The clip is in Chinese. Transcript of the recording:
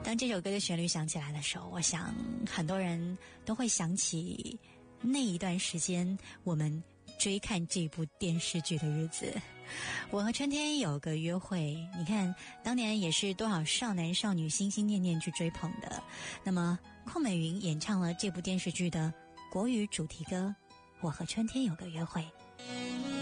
当这首歌的旋律响起来的时候，我想很多人都会想起那一段时间我们追看这部电视剧的日子。我和春天有个约会，你看当年也是多少少男少女心心念念去追捧的。那么邝美云演唱了这部电视剧的国语主题歌《我和春天有个约会》。